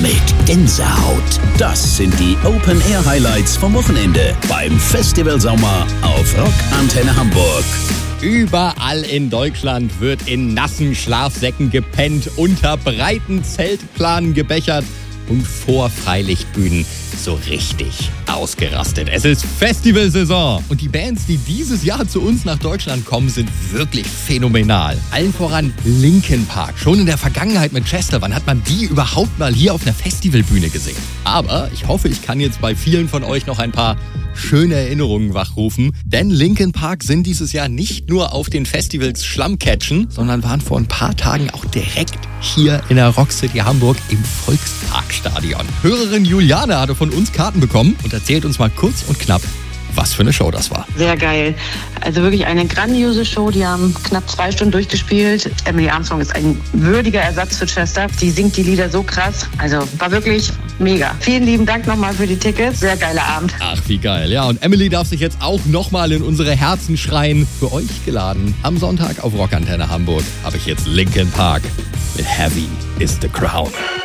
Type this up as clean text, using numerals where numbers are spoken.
mit Gänsehaut. Das sind die Open-Air-Highlights vom Wochenende beim Festival Sommer auf Rock Antenne Hamburg. Überall in Deutschland wird in nassen Schlafsäcken gepennt, unter breiten Zeltplanen gebechert und vor Freilichtbühnen so richtig ausgerastet. Es ist Festivalsaison und die Bands, die dieses Jahr zu uns nach Deutschland kommen, sind wirklich phänomenal. Allen voran Linkin Park. Schon in der Vergangenheit mit Chester, wann hat man die überhaupt mal hier auf einer Festivalbühne gesehen? Aber ich hoffe, ich kann jetzt bei vielen von euch noch ein paar schöne Erinnerungen wachrufen, denn Linkin Park sind dieses Jahr nicht nur auf den Festivals Schlammcatchen, sondern waren vor ein paar Tagen auch direkt hier in der Rock City Hamburg im Volksparkstadion. Hörerin Juliane hatte von uns Karten bekommen und erzählt uns mal kurz und knapp, was für eine Show das war. Sehr geil. Also wirklich eine grandiose Show. Die haben knapp 2 Stunden durchgespielt. Emily Armstrong ist ein würdiger Ersatz für Chester. Die singt die Lieder so krass. Also war wirklich mega. Vielen lieben Dank nochmal für die Tickets. Sehr geiler Abend. Ach, wie geil. Ja, und Emily darf sich jetzt auch nochmal in unsere Herzen schreien. Für euch geladen. Am Sonntag auf Rockantenne Hamburg habe ich jetzt Linkin Park mit Heavy is the Crown.